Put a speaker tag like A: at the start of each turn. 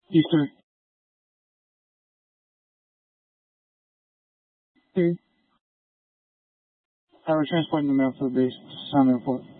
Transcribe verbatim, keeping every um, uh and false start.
A: Easter. Okay. Power transporting the mail to the base. Sound airport.